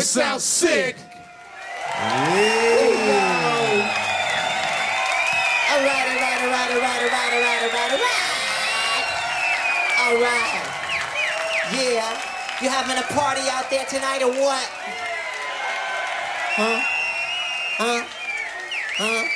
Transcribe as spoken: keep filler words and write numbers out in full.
sounds sick. Yeah. All right, all right, all right, all right, all right, all right, all right, all right. All right. Yeah. You having a party out there tonight or what? Huh? Huh? Huh?